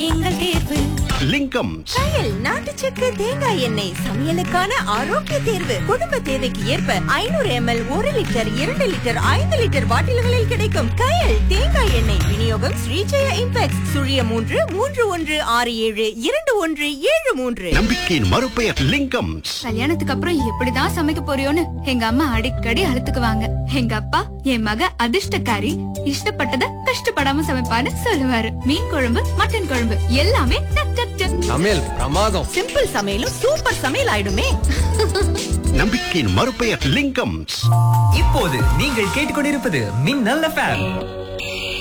எங்கள் தேர்வு. லிங்கம் கயல் நாட்டு சக்கரை தேங்காய் எண்ணெய் சமையலுக்கான ஆரோக்கிய தேர்வு. குடும்ப தேவைக்கு ஏற்ப 500 ml 1 லிட்டர் 2 லிட்டர் 5 லிட்டர் பாட்டில்களில் கிடைக்கும் கயல் தேங்காய் எண்ணெய். விநியோகம் ஸ்ரீஜெய இம்பெக்ஸ் *3 3167 2173. நம்பிக்கையின் மறுபெயர் லிங்கம். கல்யாணத்துக்கு அப்புறம் எப்படிதான் சமைக்க போறியோன்னு எங்க அம்மா அடிக்கடி அழுத்துக்குவாங்க. எங்க அப்பா என் மக அதிர்ஷ்டக்காரி, இஷ்டப்பட்டத கஷ்டப்படாம சமைப்பான்னு சொல்லுவாரு. மீன் குழம்பு, மட்டன் குழம்பு எல்லாமே டக் டக் டக். சமையல் பிரமாதம். சிம்பிள் சமையலும் சூப்பர் சமையல் ஆயிடுமே. நம்பிக்கையின் மறுபெயர் லிங்கம். இப்போது நீங்கள் கேட்டுக்கொண்டிருப்பது மின்னல் FM.